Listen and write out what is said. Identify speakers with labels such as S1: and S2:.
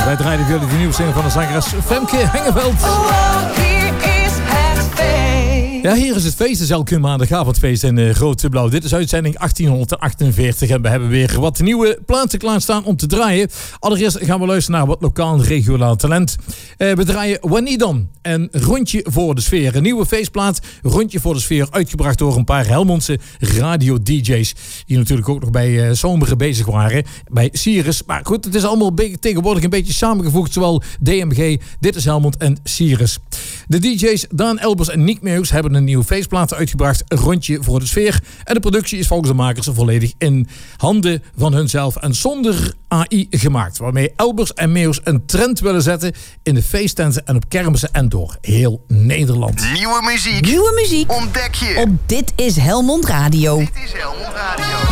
S1: Wij draaiden voor jullie de nieuwe single van de zangeres Femke Hengeveld. Ja, hier is het feest. Het is elke maandagavondfeest in Grote Blauw. Dit is uitzending 1848 en we hebben weer wat nieuwe plaatsen klaarstaan om te draaien. Allereerst gaan we luisteren naar wat lokaal en regionaal talent. We draaien Wanidon en Rondje voor de Sfeer. Een nieuwe feestplaat, Rondje voor de Sfeer, uitgebracht door een paar Helmondse radio-dj's. Die natuurlijk ook nog bij Zomeren bezig waren, bij Sirius. Maar goed, het is allemaal tegenwoordig een beetje samengevoegd, zowel DMG, Dit is Helmond en Sirius. De DJ's Daan Elbers en Nick Meus hebben een nieuwe feestplaat uitgebracht, Rondje voor de Sfeer. En de productie is volgens de makers volledig in handen van hunzelf en zonder AI gemaakt. Waarmee Elbers en Meus een trend willen zetten in de feesttenten en op kermissen en door heel Nederland.
S2: Nieuwe muziek ontdek je
S3: op Dit is Helmond Radio.
S2: Dit is Helmond Radio.